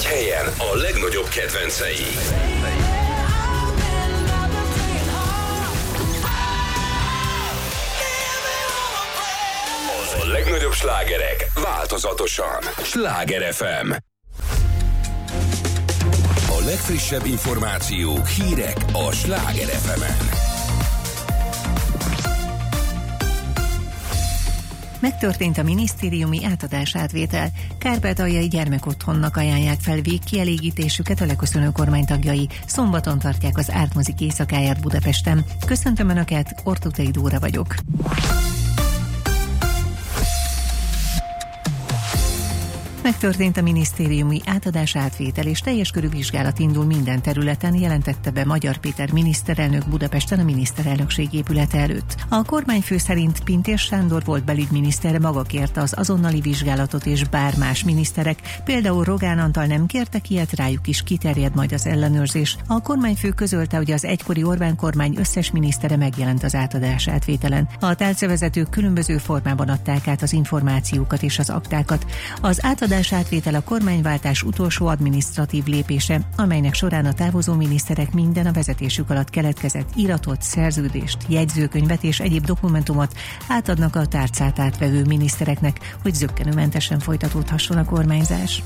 helyen a legnagyobb kedvencei. A legnagyobb slágerek változatosan. Sláger FM. A legfrissebb információk, hírek a Sláger FM-en. Megtörtént a minisztériumi átadásátvétel. Kárpátaljai gyermekotthonnak ajánlják fel végkielégítésüket a leköszönő kormány tagjai. Szombaton tartják az Art Music éjszakáját Budapesten. Köszöntöm Önöket, Ortutei Dóra vagyok. Megtörtént a minisztériumi átadás-átvétel, és teljes körű vizsgálat indul minden területen, jelentette be Magyar Péter miniszterelnök Budapesten a miniszterelnökség épülete előtt. A kormányfő szerint Pintér Sándor volt belügyminiszter maga kérte az azonnali vizsgálatot, és bár más miniszterek, például Rogán Antal nem kértek ilyet, rájuk is kiterjed majd az ellenőrzés. A kormányfő közölte, hogy az egykori Orbán kormány összes minisztere megjelent az átadás-átvételen. A tárcavezetők különböző formában adták át az információkat és az aktákat. Az átvétel a kormányváltás utolsó adminisztratív lépése, amelynek során a távozó miniszterek minden a vezetésük alatt keletkezett iratot, szerződést, jegyzőkönyvet és egyéb dokumentumot átadnak a tárcát átvevő minisztereknek, hogy zökkenőmentesen folytatódhasson a kormányzás.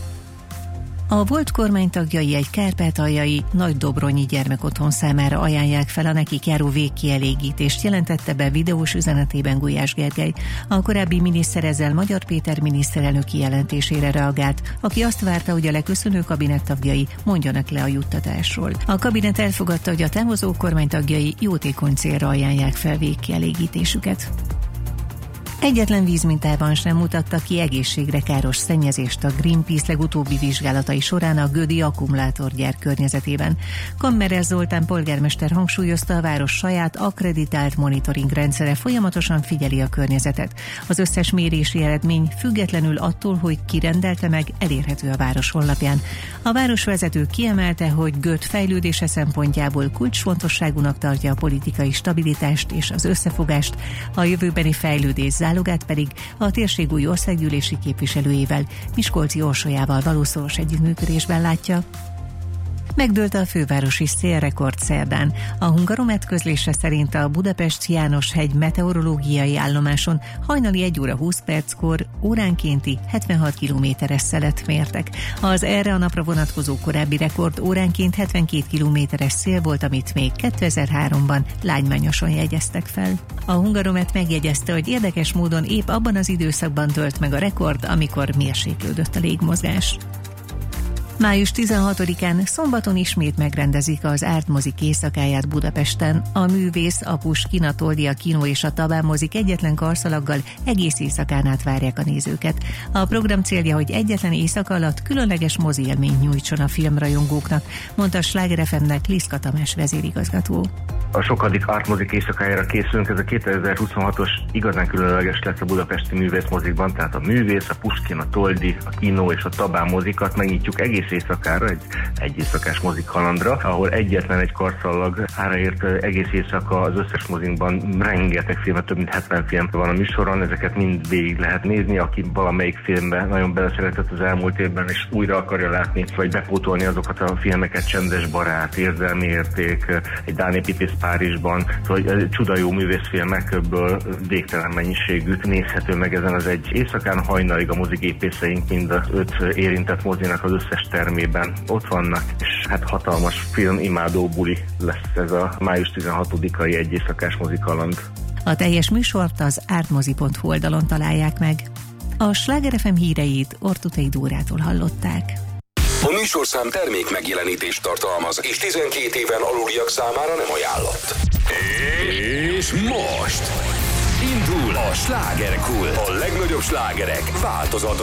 A volt kormány tagjai egy kárpátaljai Nagydobronyi gyermekotthon számára ajánlják fel a nekik járó végkielégítést, jelentette be videós üzenetében Gulyás Gergely. A korábbi miniszter ezzel Magyar Péter miniszterelnöki jelentésére reagált, aki azt várta, hogy a leköszönő kabinett tagjai mondjanak le a juttatásról. A kabinet elfogadta, hogy a távozó kormány tagjai jótékony célra ajánlják fel végkielégítésüket. Egyetlen vízmintában sem mutatta ki egészségre káros szennyezést a Greenpeace legutóbbi vizsgálatai során a Gödi akkumulátorgyár környezetében. Kammerer Zoltán polgármester hangsúlyozta, a város saját akkreditált monitoring rendszere folyamatosan figyeli a környezetet. Az összes mérési eredmény függetlenül attól, hogy ki rendelte meg, elérhető a város honlapján. A városvezető kiemelte, hogy Göd fejlődése szempontjából kulcsfontosságúnak tartja a politikai stabilitást és az összefogást, a jövőbeni fejlődés zálogát pedig a térség új országgyűlési képviselőjével, Miskolci Orsolyával való szoros együttműködésben látja. Megdőlt a fővárosi szélrekord szerdán. A Hungaromet közlése szerint a Budapest János-hegy meteorológiai állomáson hajnali 1 óra 20 perckor óránkénti 76 kilométeres szelet mértek. Az erre a napra vonatkozó korábbi rekord óránként 72 kilométeres szél volt, amit még 2003-ban lágymányosan jegyeztek fel. A Hungaromet megjegyezte, hogy érdekes módon épp abban az időszakban tölt meg a rekord, amikor mérséklődött a légmozgás. Május 16-án szombaton ismét megrendezik az Art Music éjszakáját Budapesten. A művész, a Pushkin, a Toldi, a Kino és a Tabán mozik egyetlen karszalaggal egész éjszakán át várják a nézőket. A program célja, hogy egyetlen éjszaka alatt különleges mozi élményt nyújtson a filmrajongóknak, mondta a Sláger FM-nek Liszka Tamás vezérigazgató. A sokadik Art Music éjszakájára készülünk, ez a 2026-os igazán különleges lesz a budapesti művészmozikban, tehát a művész, a Pushkin, a Toldi, a Kino és a Tabán mozikat megnyitjuk egész éjszakára, egy éjszakás mozik kalandra, ahol egyetlen egy karszallag áraért egész éjszaka az összes mozinkban rengeteg filmet, több mint 70 film van a műsoron, ezeket mind végig lehet nézni, aki valamelyik filmbe nagyon beleszeretett az elmúlt évben, és újra akarja látni, vagy bepótolni azokat a filmeket, Csendes barát, Érzelmi érték, egy Dán építész Párizsban, szóval csuda jó művészfilmekből végtelen mennyiségű nézhető meg ezen az egy éjszakán. Hajnalig a mozigépészeink mind az 5 érintett mozinak az összes termében ott vannak, és hát hatalmas filmimádó buli lesz ez a május 16-ai egy éjszakás mozikaland. A teljes műsort az artmozi.hu oldalon találják meg. A Sláger FM híreit Ortutei Dórától hallották. A műsorszám termék megjelenítést tartalmaz, és 12 éven aluliak számára nem ajánlott. És most indul a Slágerkult, a legnagyobb slágerek változatosan.